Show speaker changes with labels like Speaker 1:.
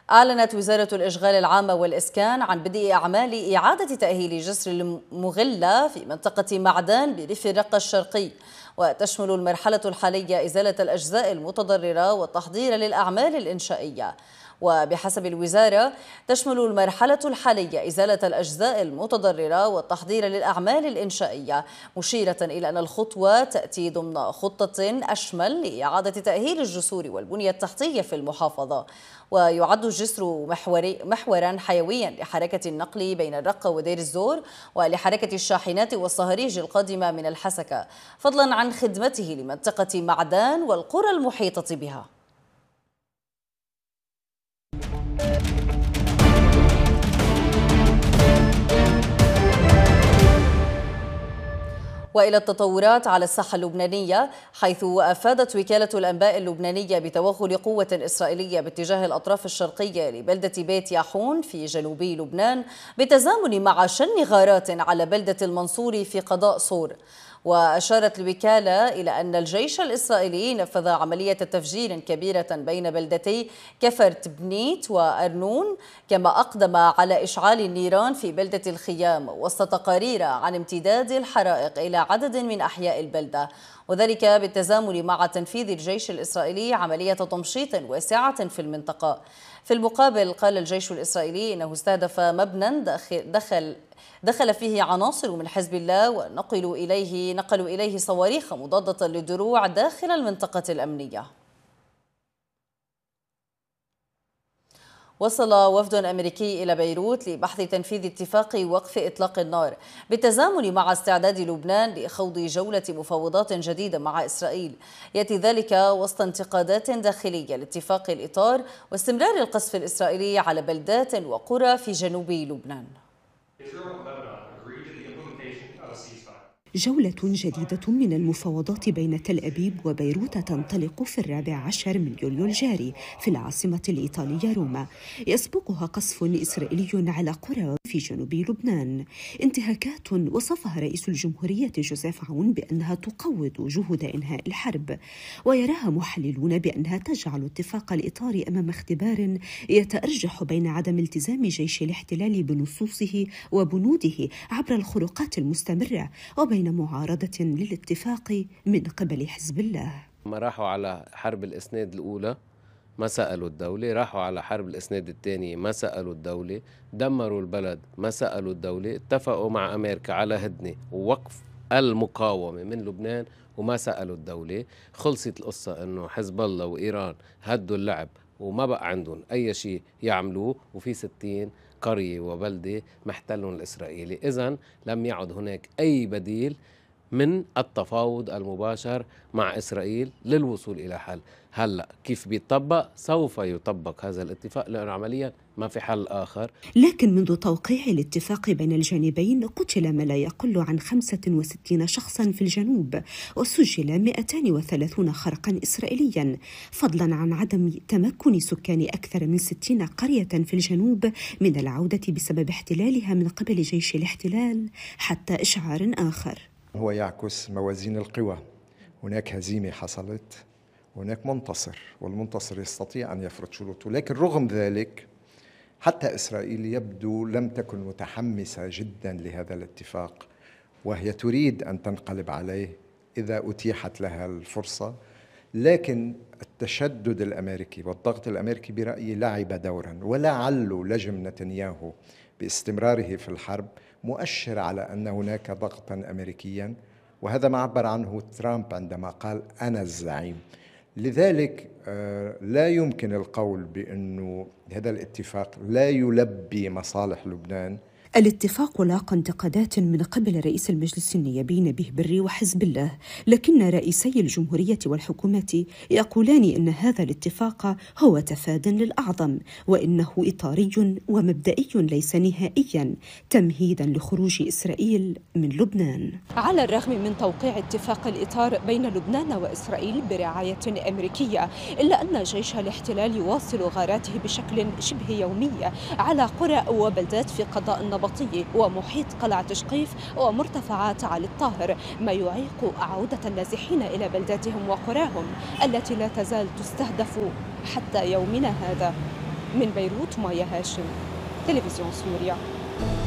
Speaker 1: أعلنت وزارة الإشغال العام والإسكان عن بدء أعمال إعادة تأهيل جسر المغلة في منطقة معدان بريف الرقة الشرقي، وتشمل المرحلة الحالية إزالة الأجزاء المتضررة والتحضير للأعمال الإنشائية. وبحسب الوزارة تشمل المرحلة الحالية إزالة الأجزاء المتضررة والتحضير للأعمال الإنشائية، مشيرة إلى أن الخطوة تأتي ضمن خطة أشمل لإعادة تأهيل الجسور والبنية التحتية في المحافظة. ويعد الجسر محورا حيويا لحركة النقل بين الرقة ودير الزور ولحركة الشاحنات والصهاريج القادمة من الحسكة، فضلا عن خدمته لمنطقة معدان والقرى المحيطة بها. وإلى التطورات على الساحة اللبنانية، حيث أفادت وكالة الأنباء اللبنانية بتوغل قوة إسرائيلية باتجاه الأطراف الشرقية لبلدة بيت ياحون في جنوبي لبنان، بالتزامن مع شن غارات على بلدة المنصوري في قضاء صور. وأشارت الوكالة إلى أن الجيش الإسرائيلي نفذ عملية تفجير كبيرة بين بلدتي كفرت بنيت وأرنون، كما أقدم على إشعال النيران في بلدة الخيام وسط تقارير عن امتداد الحرائق إلى عدد من أحياء البلدة، وذلك بالتزامن مع تنفيذ الجيش الإسرائيلي عملية تمشيط واسعة في المنطقة. في المقابل قال الجيش الإسرائيلي إنه استهدف مبنى دخل فيه عناصر من حزب الله ونقلوا إليه صواريخ مضادة للدروع داخل المنطقة الأمنية. وصل وفد أمريكي إلى بيروت لبحث تنفيذ اتفاق وقف إطلاق النار، بالتزامن مع استعداد لبنان لخوض جولة مفاوضات جديدة مع إسرائيل. يأتي ذلك وسط انتقادات داخلية لاتفاق الإطار واستمرار القصف الإسرائيلي على بلدات وقرى في جنوب لبنان.
Speaker 2: جولة جديدة من المفاوضات بين تل أبيب وبيروت تنطلق في 14 من يوليو الجاري في العاصمة الإيطالية روما، يسبقها قصف إسرائيلي على قرى في جنوب لبنان، انتهاكات وصفها رئيس الجمهورية جوزيف عون بأنها تقوض جهود إنهاء الحرب، ويراها محللون بأنها تجعل اتفاق الإطار أمام اختبار يتأرجح بين عدم التزام جيش الاحتلال بنصوصه وبنوده عبر الخروقات المستمرة وبين معارضة للاتفاق من قبل حزب الله.
Speaker 3: ما راحوا على حرب الإسناد الأولى ما سألوا الدولة، راحوا على حرب الإسناد الثانية ما سألوا الدولة، دمروا البلد ما سألوا الدولة، اتفقوا مع أمريكا على هدنة ووقف المقاومة من لبنان وما سألوا الدولة. خلصت القصة أنه حزب الله وإيران هدوا اللعب وما بقى عندهم أي شيء يعملوه، وفي 60 قرية وبلدة محتلهم الإسرائيلي. إذن لم يعد هناك أي بديل من التفاوض المباشر مع إسرائيل للوصول إلى حل. هلأ كيف بيطبق؟ سوف يطبق هذا الاتفاق لأنه عمليا ما في حل آخر.
Speaker 2: لكن منذ توقيع الاتفاق بين الجانبين قتل ما لا يقل عن 65 شخصا في الجنوب، وسجل 230 خرقا إسرائيليا، فضلا عن عدم تمكن سكان أكثر من 60 قرية في الجنوب من العودة بسبب احتلالها من قبل جيش الاحتلال حتى إشعار آخر.
Speaker 4: هو يعكس موازين القوى، هناك هزيمة حصلت، هناك منتصر، والمنتصر يستطيع أن يفرض شروطه. لكن رغم ذلك حتى إسرائيل يبدو لم تكن متحمسة جدا لهذا الاتفاق، وهي تريد أن تنقلب عليه إذا أتيحت لها الفرصة. لكن التشدد الأمريكي والضغط الأمريكي برأيي لعب دورا، ولعل لجم نتنياهو باستمراره في الحرب مؤشر على أن هناك ضغطا أمريكيا، وهذا ما عبر عنه ترامب عندما قال أنا الزعيم. لذلك لا يمكن القول بأنه هذا الاتفاق لا يلبي مصالح لبنان.
Speaker 2: الاتفاق لاقى انتقادات من قبل رئيس المجلس النيابي نبيه بري وحزب الله، لكن رئيسي الجمهورية والحكومة يقولان إن هذا الاتفاق هو تفاد للأعظم، وإنه إطاري ومبدئي ليس نهائيا، تمهيدا لخروج إسرائيل من لبنان. على الرغم من توقيع اتفاق الإطار بين لبنان وإسرائيل برعاية أمريكية، إلا أن جيش الاحتلال يواصل غاراته بشكل شبه يومي على قرى وبلدات في قضاء النبطية ومحيط قلعة شقيف ومرتفعات علي الطاهر، ما يعيق عودة النازحين إلى بلداتهم وقراهم التي لا تزال تستهدف حتى يومنا هذا. من بيروت مايا هاشم، تلفزيون سوريا.